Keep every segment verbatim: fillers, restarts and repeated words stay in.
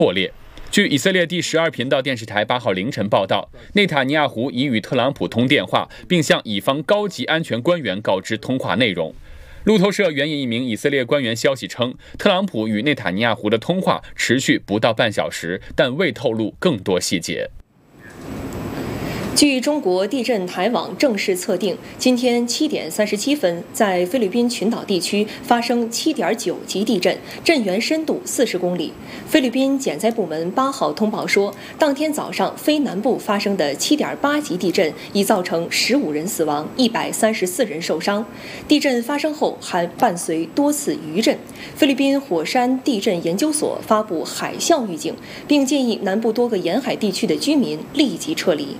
破裂。据以色列第十二频道电视台八号凌晨报道，内塔尼亚胡已与特朗普通电话，并向以方高级安全官员告知通话内容。路透社援引一名以色列官员消息称，特朗普与内塔尼亚胡的通话持续不到半小时，但未透露更多细节。 据中国地震台网正式测定，今天七点三十七分，在菲律宾群岛地区发生七点九级地震，震源深度四十公里。菲律宾减灾部门八号通报说，当天早上菲南部发生的七点八级地震已造成十五人死亡，一百三十四人受伤。地震发生后还伴随多次余震。菲律宾火山地震研究所发布海啸预警，并建议南部多个沿海地区的居民立即撤离。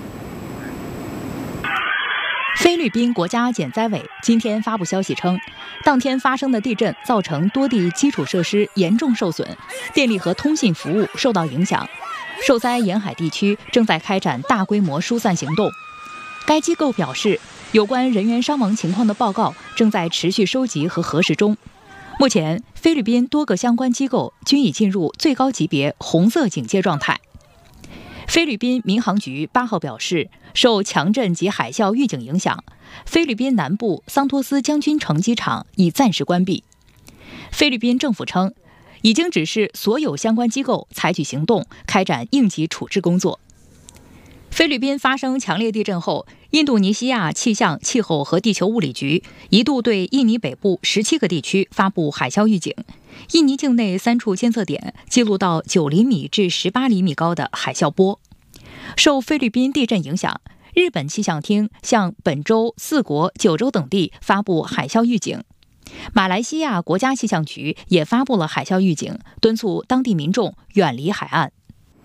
菲律宾国家减灾委今天发布消息称，当天发生的地震造成多地基础设施严重受损，电力和通信服务受到影响。受灾沿海地区正在开展大规模疏散行动。该机构表示，有关人员伤亡情况的报告正在持续收集和核实中。目前，菲律宾多个相关机构均已进入最高级别红色警戒状态。菲律宾民航局八号表示，受强震及海啸预警影响，菲律宾南部桑托斯将军城机场已暂时关闭。菲律宾政府称，已经指示所有相关机构采取行动，开展应急处置工作。菲律宾发生强烈地震后，印度尼西亚气象、气候和地球物理局一度对印尼北部十七个地区发布海啸预警。印尼境内三处监测点记录到九厘米至十八厘米高的海啸波。受菲律宾地震影响，日本气象厅向本州、四国、九州等地发布海啸预警。马来西亚国家气象局也发布了海啸预警，敦促当地民众远离海岸。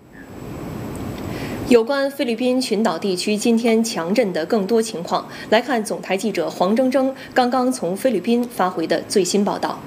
有关菲律宾群岛地区今天强震的更多情况，来看总台记者黄铮铮刚刚从菲律宾发回的最新报道。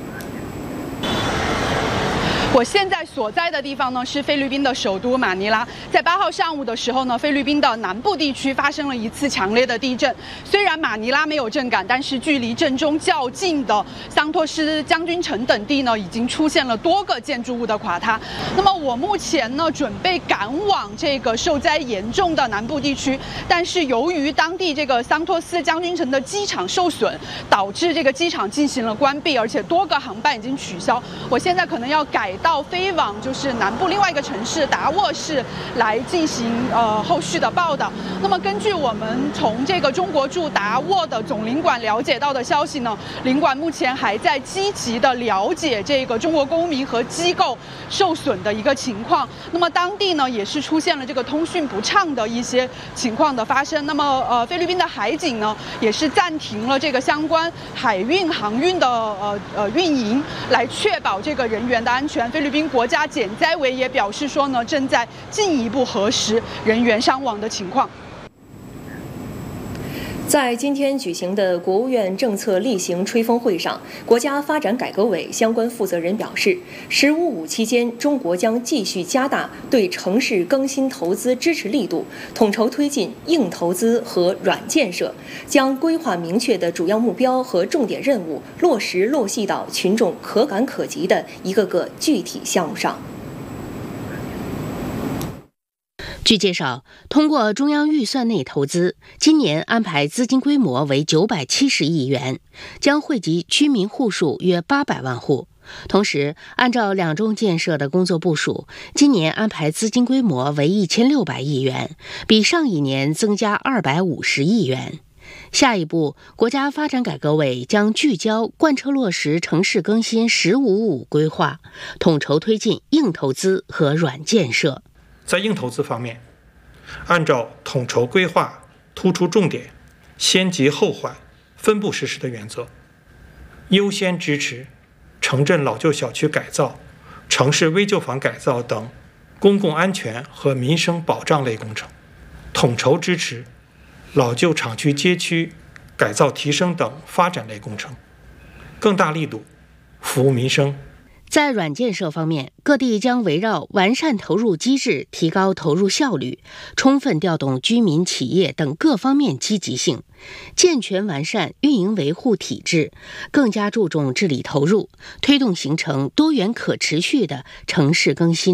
我现在所在的地方呢是菲律宾的首都马尼拉。在八号上午的时候呢，菲律宾的南部地区发生了一次强烈的地震。虽然马尼拉没有震感，但是距离震中较近的桑托斯将军城等地呢，已经出现了多个建筑物的垮塌。那么我目前呢准备赶往这个受灾严重的南部地区，但是由于当地这个桑托斯将军城的机场受损，导致这个机场进行了关闭，而且多个航班已经取消。我现在可能要改到飞往就是南部另外一个城市达沃市来进行呃后续的报道。那么根据我们从这个中国驻达沃的总领馆了解到的消息呢，领馆目前还在积极的了解这个中国公民和机构受损的一个情况。那么当地呢也是出现了这个通讯不畅的一些情况的发生。那么呃菲律宾的海警呢也是暂停了这个相关海运航运的呃呃运营，来确保这个人员的安全。菲律宾国家减灾委也表示说呢，正在进一步核实人员伤亡的情况。 在今天举行的国务院政策例行吹风会上，国家发展改革委相关负责人表示，十五五期间，中国将继续加大对城市更新投资支持力度，统筹推进硬投资和软建设，将规划明确的主要目标和重点任务落实落细到群众可感可及的一个个具体项目上。 据介绍，通过中央预算内投资，今年安排资金规模为九百七十亿元，将惠及居民户数约八百万户。同时，按照两中建设的工作部署，今年安排资金规模为一千六百亿元，比上一年增加二百五十亿元。下一步，国家发展改革委将聚焦贯彻落实城市更新“十五五”规划，统筹推进硬投资和软建设。 在硬投资方面，按照统筹规划、突出重点、先急后缓、分步实施的原则，优先支持城镇老旧小区改造、城市危旧房改造等公共安全和民生保障类工程，统筹支持老旧厂区街区改造提升等发展类工程，更大力度服务民生。 在软建设方面，各地将围绕完善投入机制、提高投入效率，充分调动居民、企业等各方面积极性，健全完善运营维护体制，更加注重治理投入，推动形成多元可持续的城市更新。